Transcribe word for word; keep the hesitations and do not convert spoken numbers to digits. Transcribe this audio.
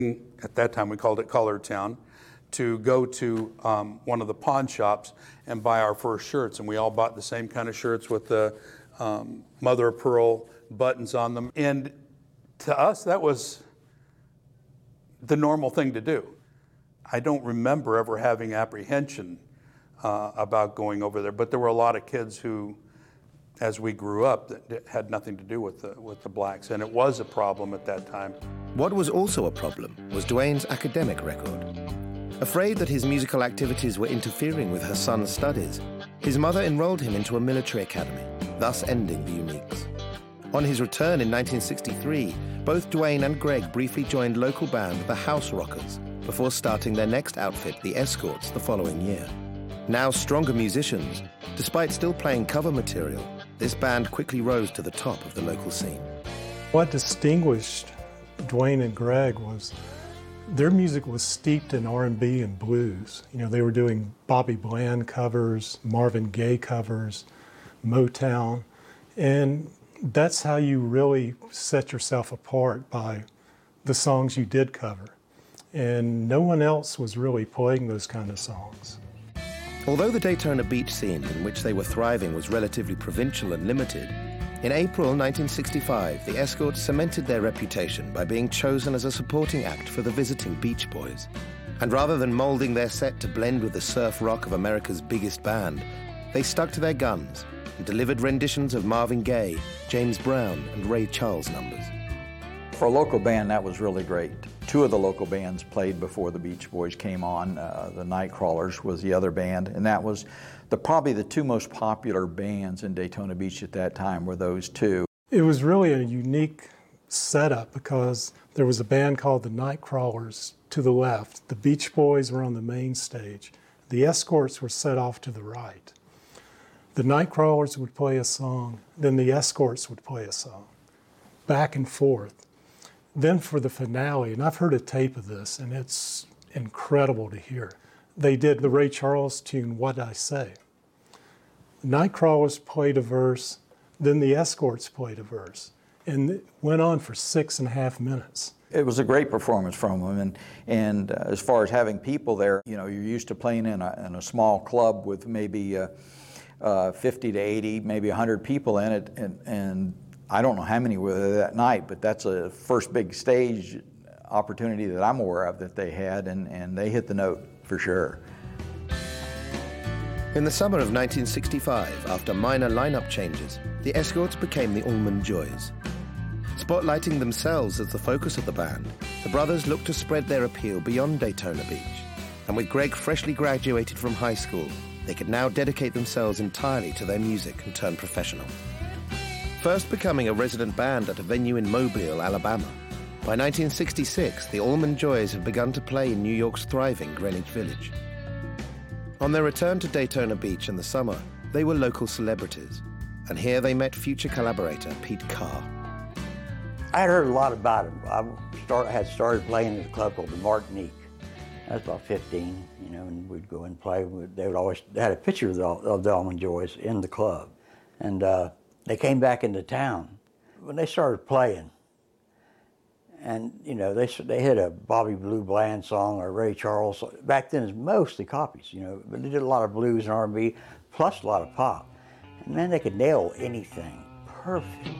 at that time we called it Color Town, to go to um, one of the pawn shops and buy our first shirts. And we all bought the same kind of shirts with the um, mother of pearl buttons on them. And to us, that was the normal thing to do. I don't remember ever having apprehension uh, about going over there, but there were a lot of kids who, as we grew up, that had nothing to do with the, with the blacks, and it was a problem at that time. What was also a problem was Duane's academic record. Afraid that his musical activities were interfering with her son's studies, his mother enrolled him into a military academy, thus ending the Uniques. On his return in nineteen sixty-three, both Duane and Greg briefly joined local band the House Rockers before starting their next outfit, the Escorts, the following year. Now stronger musicians, despite still playing cover material, this band quickly rose to the top of the local scene. What distinguished Duane and Greg was their music was steeped in R and B and blues. You know, they were doing Bobby Bland covers, Marvin Gaye covers, Motown, and that's how you really set yourself apart, by the songs you did cover. And no one else was really playing those kind of songs. Although the Daytona Beach scene in which they were thriving was relatively provincial and limited, in April nineteen sixty-five, the Escorts cemented their reputation by being chosen as a supporting act for the visiting Beach Boys. And rather than molding their set to blend with the surf rock of America's biggest band, they stuck to their guns and delivered renditions of Marvin Gaye, James Brown, and Ray Charles numbers. For a local band, that was really great. Two of the local bands played before the Beach Boys came on. Uh, the Nightcrawlers was the other band, and that was the, probably the two most popular bands in Daytona Beach at that time were those two. It was really a unique setup because there was a band called the Nightcrawlers to the left. The Beach Boys were on the main stage. The Escorts were set off to the right. The Nightcrawlers would play a song, then the Escorts would play a song, back and forth. Then for the finale, and I've heard a tape of this, and it's incredible to hear. They did the Ray Charles tune, What'd I Say? Nightcrawlers played a verse, then the Escorts played a verse, and it went on for six and a half minutes. It was a great performance from them, and, and uh, as far as having people there, you know, you're used to playing in a, in a small club with maybe uh, uh, fifty to eighty, maybe one hundred people in it, and, and I don't know how many were there that night, but that's a first big stage opportunity that I'm aware of that they had, and, and they hit the note for sure. In the summer of nineteen sixty-five, after minor lineup changes, the Escorts became the Allman Joys. Spotlighting themselves as the focus of the band, the brothers looked to spread their appeal beyond Daytona Beach. And with Greg freshly graduated from high school, they could now dedicate themselves entirely to their music and turn professional. First becoming a resident band at a venue in Mobile, Alabama, by nineteen sixty-six, the Allman Joys had begun to play in New York's thriving Greenwich Village. On their return to Daytona Beach in the summer, they were local celebrities, and here they met future collaborator Pete Carr. I had heard a lot about him. I start, had started playing at a club called the Martinique. I was about fifteen, you know, and we'd go and play. They would always, they had a picture of the, of the Allman Joys in the club. And uh, they came back into town. When they started playing, and, you know, they they hit a Bobby Blue Bland song or Ray Charles song. Back then, it's mostly copies, you know, but they did a lot of blues and R and B, plus a lot of pop. And man, they could nail anything perfect.